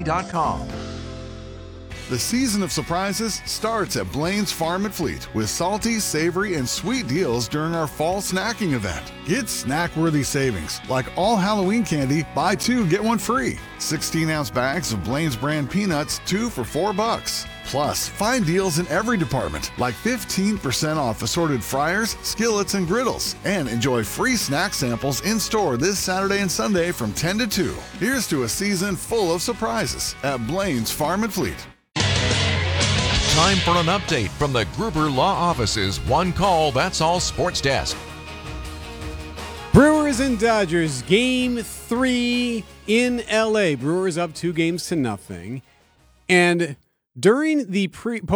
Blain'sFarmandFleet.com. The season of surprises starts at Blain's Farm and Fleet with salty, savory, and sweet deals during our fall snacking event. Get snack-worthy savings like all Halloween candy, buy 2, get 1 free. 16-ounce bags of Blain's brand peanuts, 2 for $4. Plus, find deals in every department, like 15% off assorted fryers, skillets, and griddles. And enjoy free snack samples in-store this Saturday and Sunday from 10 to 2. Here's to a season full of surprises at Blain's Farm and Fleet. Time for an update from the Gruber Law Office's One Call, That's All Sports Desk. Brewers and Dodgers, Game 3 in L.A. Brewers up 2-0. And during the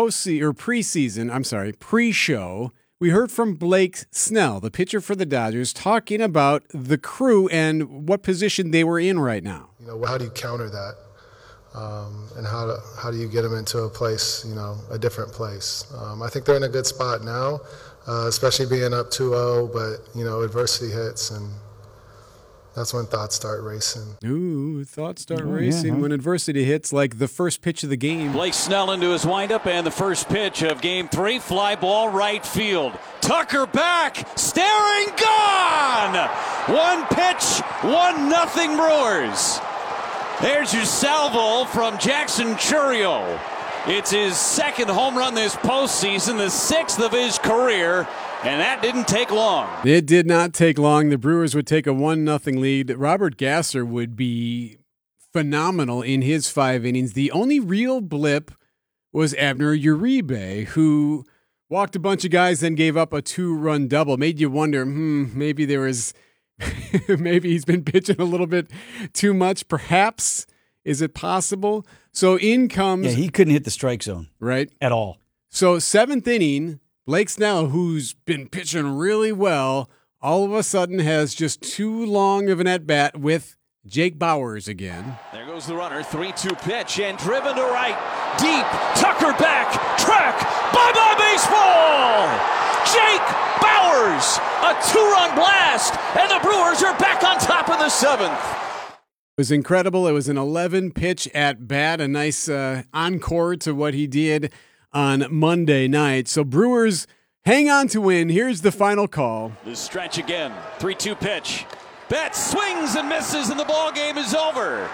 pre-show, we heard from Blake Snell, the pitcher for the Dodgers, talking about the crew and what position they were in right now. You know, how do you counter that? And how do you get them into a place, a different place? I think they're in a good spot now, especially being up 2-0, but, adversity hits, and that's when thoughts start racing. Ooh, thoughts start racing when adversity hits, like the first pitch of the game. Blake Snell into his windup, and the first pitch of Game 3, fly ball right field. Tucker back, staring, gone! One pitch, 1-0 Brewers. There's your salvo from Jackson Chourio. It's his second home run this postseason, the 6th of his career, and that didn't take long. It did not take long. The Brewers would take a 1-0 lead. Robert Gasser would be phenomenal in his 5 innings. The only real blip was Abner Uribe, who walked a bunch of guys, then gave up a 2-run double. Made you wonder, maybe there was... maybe he's been pitching a little bit too much, perhaps. Is it possible? So in comes... Yeah, he couldn't hit the strike zone. Right. At all. So 7th inning, Blake Snell, who's been pitching really well, all of a sudden has just too long of an at-bat with Jake Bauers again. There goes the runner, 3-2 pitch, and driven to right. Deep, Tucker back, track, bye-bye baseball! Jake Bauers, a 2-run blast, and the Brewers are back on top in the 7th. It was incredible. It was an 11-pitch at-bat, a nice encore to what he did on Monday night. So Brewers hang on to win. Here's the final call. The stretch again, 3-2 pitch. Betts swings and misses, and the ball game is over.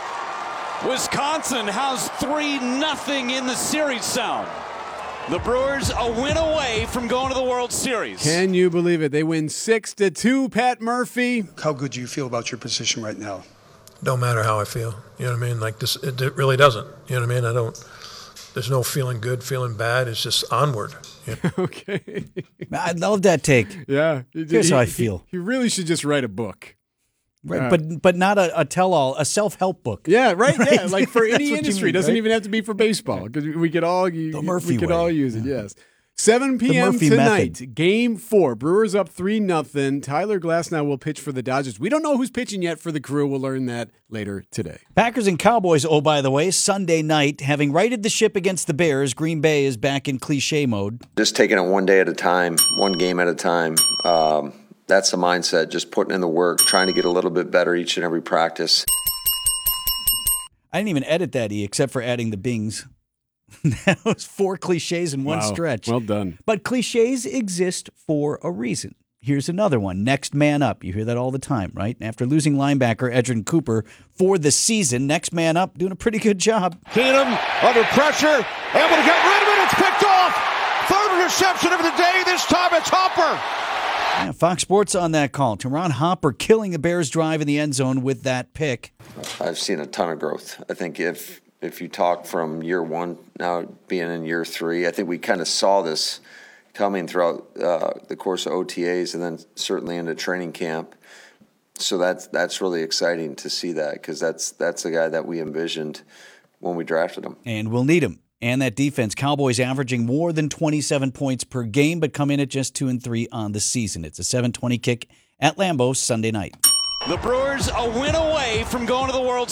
Wisconsin has 3-0 in the series sound. The Brewers a win away from going to the World Series. Can you believe it? They win 6-2. Pat Murphy. How good do you feel about your position right now? Don't matter how I feel. You know what I mean? Like this, it really doesn't. You know what I mean? There's no feeling good, feeling bad. It's just onward. You know? Okay. I love that take. Yeah. Here's how I feel. You really should just write a book. Right, but not a tell-all, a self-help book. Yeah, right. Right? Yeah, like for any industry. Mean, doesn't right? even have to be for baseball, because we could all all use it. Yes. 7 p.m. Murphy tonight, method. Game 4. Brewers up 3-0. Tyler Glasnow will pitch for the Dodgers. We don't know who's pitching yet for the Crew. We'll learn that later today. Packers and Cowboys, oh, by the way, Sunday night. Having righted the ship against the Bears, Green Bay is back in cliche mode. Just taking it one day at a time, one game at a time. That's the mindset, just putting in the work, trying to get a little bit better each and every practice. I didn't even edit that, except for adding the bings. That was 4 cliches in one stretch. Well done. But cliches exist for a reason. Here's another one. Next man up. You hear that all the time, right? After losing linebacker Edgerrin Cooper for the season, next man up, doing a pretty good job. Keenum under pressure, able to get rid of it. It's picked off. 3rd reception of the day. This time it's Hopper. Yeah, Fox Sports on that call. Teron Hopper killing the Bears drive in the end zone with that pick. I've seen a ton of growth. I think if you talk from year 1 now being in year 3, I think we kind of saw this coming throughout the course of OTAs and then certainly into training camp. So that's really exciting to see that, because that's the guy that we envisioned when we drafted him. And we'll need him. And that defense, Cowboys averaging more than 27 points per game, but come in at just 2-3 on the season. It's a 7:20 kick at Lambeau Sunday night. The Brewers a win away from going to the World